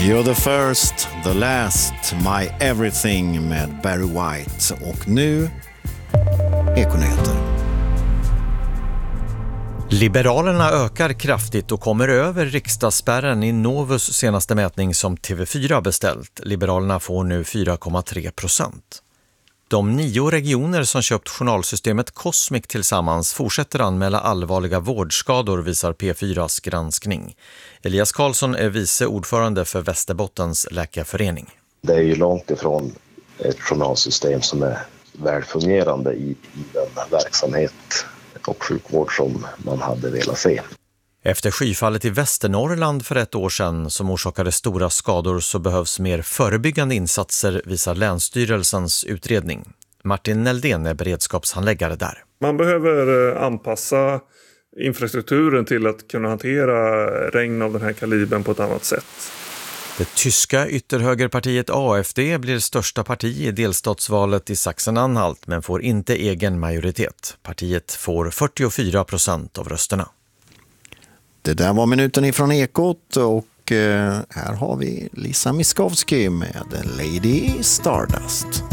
You're the first, the last, my everything med Barry White. Och nu Ekonyheter. Liberalerna ökar kraftigt och kommer över riksdagsspärren i Novus senaste mätning som TV4 beställt. Liberalerna får nu 4,3%. De 9 regioner som köpt journalsystemet Cosmic tillsammans fortsätter anmäla allvarliga vårdskador, visar P4s granskning. Elias Karlsson är vice ordförande för Västerbottens läkarförening. Det är ju långt ifrån ett journalsystem som är välfungerande i den verksamhet och sjukvård som man hade velat se. Efter skyfallet i Västernorrland för ett år sedan som orsakade stora skador så behövs mer förebyggande insatser, visar Länsstyrelsens utredning. Martin Neldén är beredskapshandläggare där. Man behöver anpassa infrastrukturen till att kunna hantera regn av den här kalibern på ett annat sätt. Det tyska ytterhögerpartiet AfD blir största parti i delstatsvalet i Sachsen-Anhalt men får inte egen majoritet. Partiet får 44% av rösterna. Det där var minuten ifrån Ekot och här har vi Lisa Miskovsky med Lady Stardust.